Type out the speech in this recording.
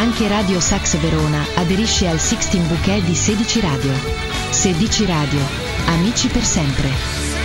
Anche Radio Sax Verona aderisce al Sixteen Bouquet di 16 Radio. 16 Radio, amici per sempre.